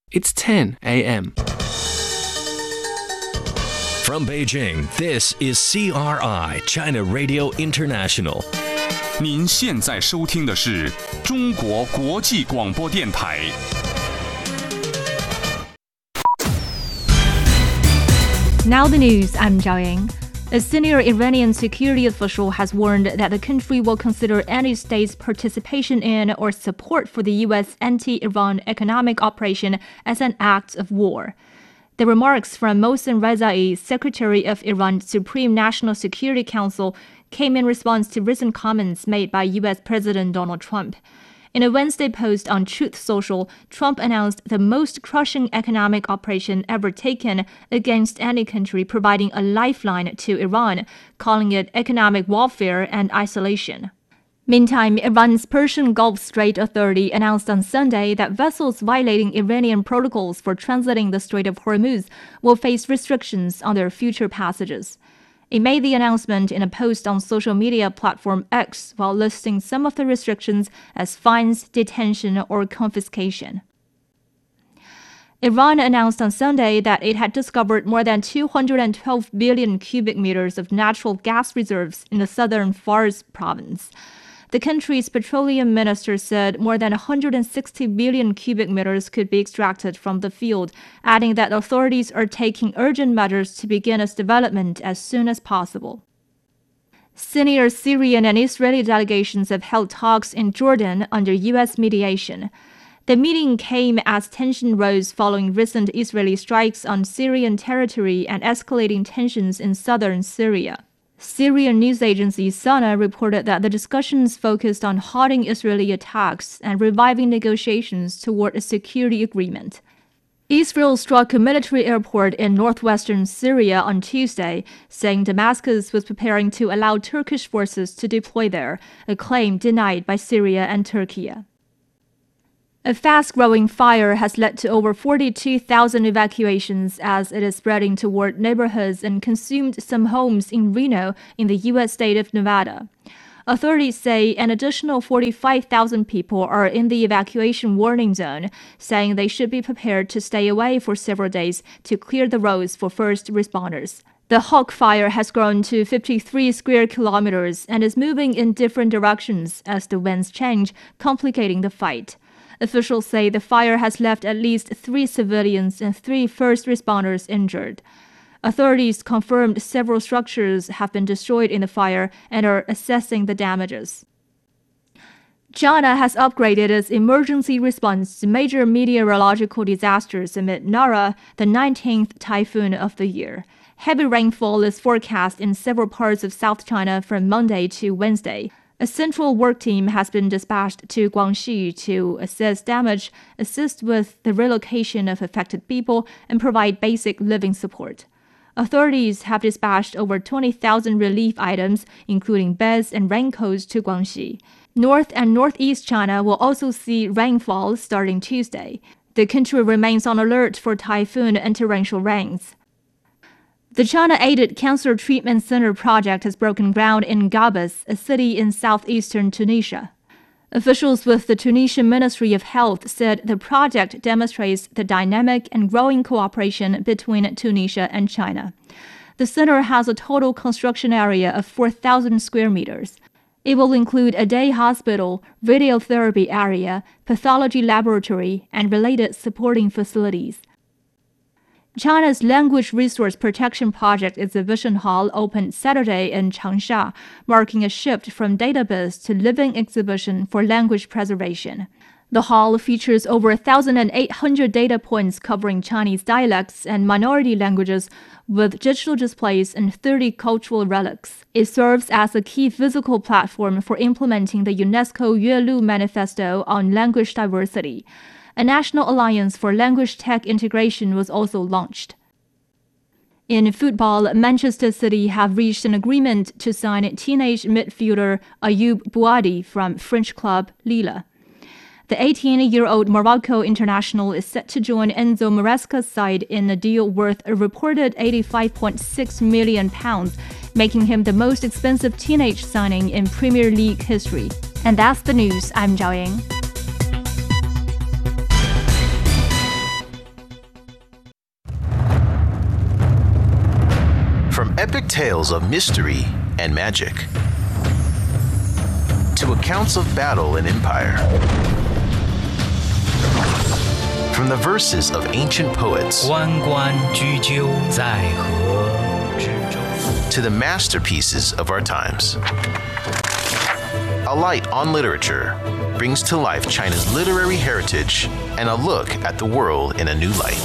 It's 10 a.m. From Beijing, this is CRI, China Radio International. 您现在收听的是中国国际广播电台。 Now the news, I'm Zhao Yang. A senior Iranian security official has warned that the country will consider any state's participation in or support for the U.S. anti-Iran economic operation as an act of war. The remarks from Mohsen Rezai, Secretary of Iran's Supreme National Security Council, came in response to recent comments made by U.S. President Donald Trump. In a Wednesday post on Truth Social, Trump announced the most crushing economic operation ever taken against any country, providing a lifeline to Iran, calling it economic warfare and isolation. Meantime, Iran's Persian Gulf Strait Authority announced on Sunday that vessels violating Iranian protocols for transiting the Strait of Hormuz will face restrictions on their future passages. It made the announcement in a post on social media platform X while listing some of the restrictions as fines, detention, or confiscation. Iran announced on Sunday that it had discovered more than 212 billion cubic meters of natural gas reserves in the southern Fars province. The country's petroleum minister said more than 160 billion cubic meters could be extracted from the field, adding that authorities are taking urgent measures to begin its development as soon as possible. Senior Syrian and Israeli delegations have held talks in Jordan under U.S. mediation. The meeting came as tension rose following recent Israeli strikes on Syrian territory and escalating tensions in southern Syria. Syrian news agency Sana reported that the discussions focused on halting Israeli attacks and reviving negotiations toward a security agreement. Israel struck a military airport in northwestern Syria on Tuesday, saying Damascus was preparing to allow Turkish forces to deploy there, a claim denied by Syria and Turkey. A fast-growing fire has led to over 42,000 evacuations as it is spreading toward neighborhoods and consumed some homes in Reno in the U.S. state of Nevada. Authorities say an additional 45,000 people are in the evacuation warning zone, saying they should be prepared to stay away for several days to clear the roads for first responders. The Hawk Fire has grown to 53 square kilometers and is moving in different directions as the winds change, complicating the fight. Officials say the fire has left at least 3 civilians and 3 first responders injured. Authorities confirmed several structures have been destroyed in the fire and are assessing the damages. China has upgraded its emergency response to major meteorological disasters amid Nara, the 19th typhoon of the year. Heavy rainfall is forecast in several parts of South China from Monday to Wednesday. A central work team has been dispatched to Guangxi to assess damage, assist with the relocation of affected people, and provide basic living support. Authorities have dispatched over 20,000 relief items, including beds and raincoats, to Guangxi. North and northeast China will also see rainfall starting Tuesday. The country remains on alert for typhoon and torrential rains. The China-aided Cancer Treatment Center project has broken ground in Gabas, a city in southeastern Tunisia. Officials with the Tunisian Ministry of Health said the project demonstrates the dynamic and growing cooperation between Tunisia and China. The center has a total construction area of 4,000 square meters. It will include a day hospital, radiotherapy area, pathology laboratory, and related supporting facilities. China's Language Resource Protection Project Exhibition Hall opened Saturday in Changsha, marking a shift from database to living exhibition for language preservation. The hall features over 1,800 data points covering Chinese dialects and minority languages with digital displays and 30 cultural relics. It serves as a key physical platform for implementing the UNESCO Yuelu Manifesto on language diversity. A national alliance for language tech integration was also launched. In football, Manchester City have reached an agreement to sign teenage midfielder Ayoub Bouadi from French club Lille. The 18-year-old Morocco international is set to join Enzo Maresca's side in a deal worth a reported £85.6 million, making him the most expensive teenage signing in Premier League history. And that's the news. I'm Zhao Yang. tales of mystery and magic, to accounts of battle and empire. From the verses of ancient poets 关关雎鸠，在河之洲。 to the masterpieces of our times. A Light on Literature brings to life China's literary heritage and a look at the world in a new light.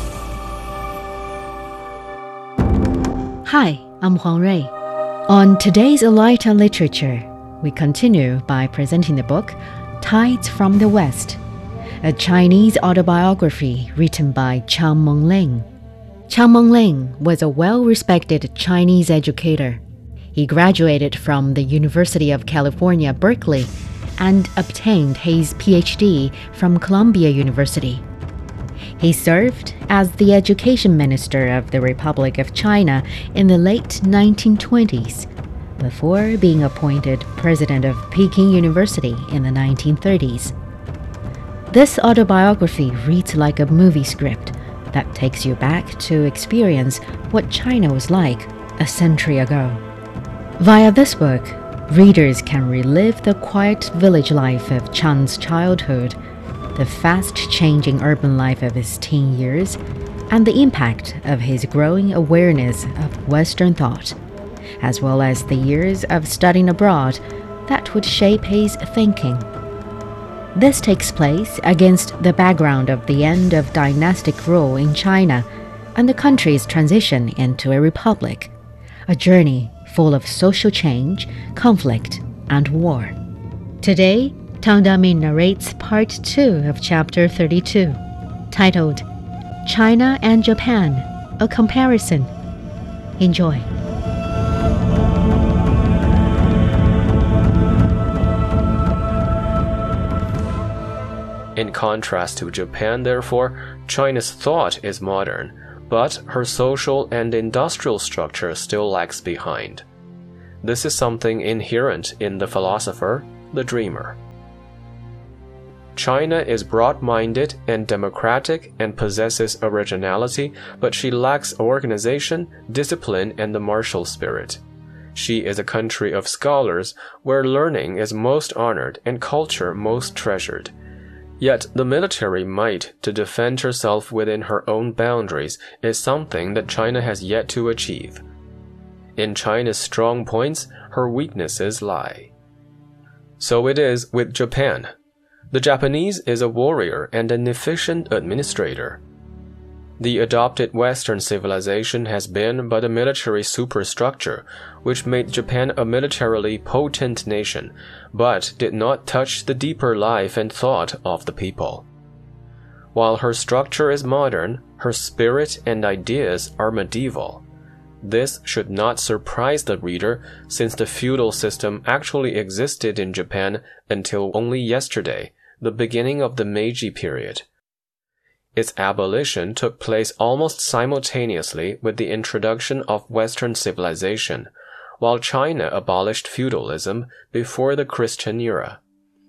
Hi, I'm Huang Rui. On today's A Light on Literature, we continue by presenting the book Tides from the West, a Chinese autobiography written by Qiang Mengling. Qiang Mengling was a well-respected Chinese educator. He graduated from the University of California, Berkeley, and obtained his PhD from Columbia University. He served as the education minister of the Republic of China in the late 1920s, before being appointed president of Peking University in the 1930s. This autobiography reads like a movie script that takes you back to experience what China was like a century ago. Via this book, readers can relive the quiet village life of Qiang's childhood, the fast-changing urban life of his teen years, and the impact of his growing awareness of Western thought, as well as the years of studying abroad that would shape his thinking. This takes place against the background of the end of dynastic rule in China and the country's transition into a republic, a journey full of social change, conflict, and war. Today, Tang Damin narrates part 2 of chapter 32, titled China and Japan, a Comparison. Enjoy. In contrast to Japan, therefore, China's thought is modern, but her social and industrial structure still lags behind. This is something inherent in the philosopher, the dreamer. China is broad-minded and democratic and possesses originality, but she lacks organization, discipline, and the martial spirit. She is a country of scholars where learning is most honored and culture most treasured. Yet the military might to defend herself within her own boundaries is something that China has yet to achieve. In China's strong points, her weaknesses lie. So it is with Japan. The Japanese is a warrior and an efficient administrator. The adopted Western civilization has been but a military superstructure, which made Japan a militarily potent nation, but did not touch the deeper life and thought of the people. While her structure is modern, her spirit and ideas are medieval. This should not surprise the reader, since the feudal system actually existed in Japan until only yesterday, the beginning of the Meiji period. Its abolition took place almost simultaneously with the introduction of Western civilization, while China abolished feudalism before the Christian era.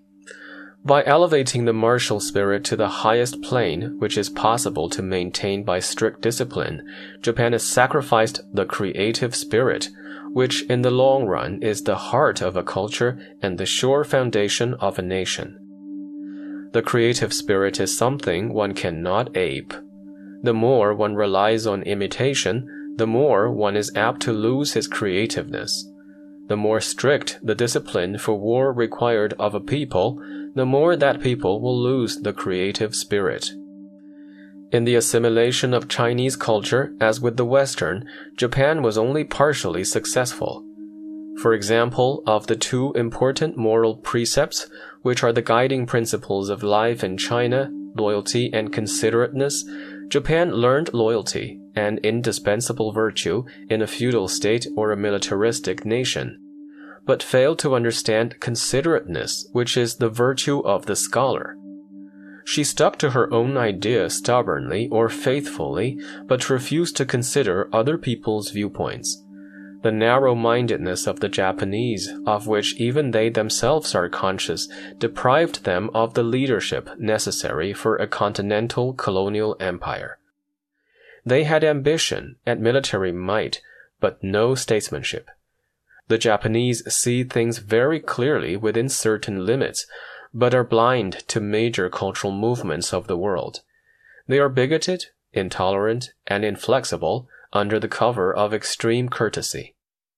By elevating the martial spirit to the highest plane, which is possible to maintain by strict discipline, Japan has sacrificed the creative spirit, which in the long run is the heart of a culture and the sure foundation of a nation. The creative spirit is something one cannot ape. The more one relies on imitation, the more one is apt to lose his creativeness. The more strict the discipline for war required of a people, the more that people will lose the creative spirit. In the assimilation of Chinese culture, as with the Western, Japan was only partially successful. For example, of the two important moral precepts, which are the guiding principles of life in China, loyalty and considerateness, Japan learned loyalty, an indispensable virtue in a feudal state or a militaristic nation, but failed to understand considerateness, which is the virtue of the scholar. She stuck to her own idea stubbornly or faithfully, but refused to consider other people's viewpoints. The narrow-mindedness of the Japanese, of which even they themselves are conscious, deprived them of the leadership necessary for a continental colonial empire. They had ambition and military might, but no statesmanship. The Japanese see things very clearly within certain limits, but are blind to major cultural movements of the world. They are bigoted, intolerant, and inflexible under the cover of extreme courtesy.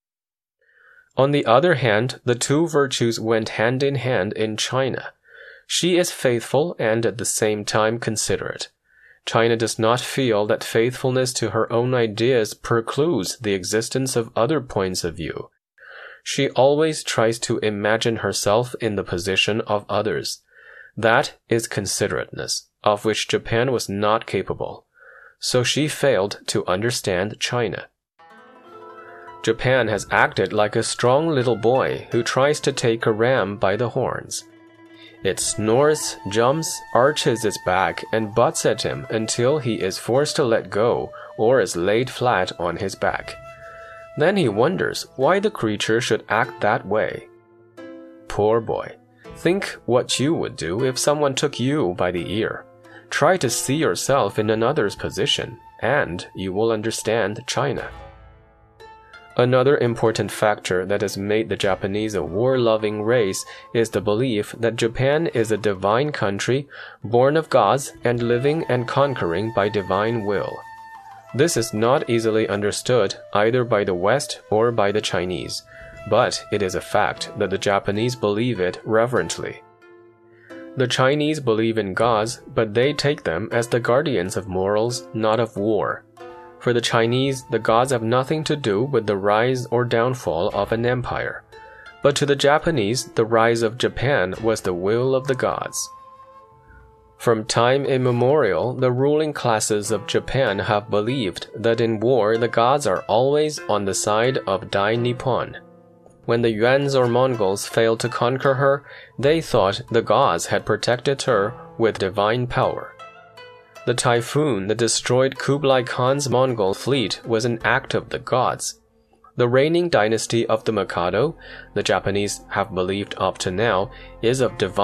On the other hand, the two virtues went hand in hand in China. She is faithful and at the same time considerate. China does not feel that faithfulness to her own ideas precludes the existence of other points of view. She always tries to imagine herself in the position of others. That is considerateness, of which Japan was not capable. So she failed to understand China. Japan has acted like a strong little boy who tries to take a ram by the horns. It snores, jumps, arches its back, and butts at him until he is forced to let go or is laid flat on his back. Then he wonders why the creature should act that way. Poor boy, think what you would do if someone took you by the ear. Try to see yourself in another's position, and you will understand China. Another important factor that has made the Japanese a war-loving race is the belief that Japan is a divine country, born of gods and living and conquering by divine will. This is not easily understood either by the West or by the Chinese, but it is a fact that the Japanese believe it reverently. The Chinese believe in gods, but they take them as the guardians of morals, not of war. For the Chinese, the gods have nothing to do with the rise or downfall of an empire. But to the Japanese, the rise of Japan was the will of the gods. From time immemorial, the ruling classes of Japan have believed that in war the gods are always on the side of Dai Nippon. When the Yuans or Mongols failed to conquer her, they thought the gods had protected her with divine power. The typhoon that destroyed Kublai Khan's Mongol fleet was an act of the gods. The reigning dynasty of the Mikado, the Japanese have believed up to now, is of divine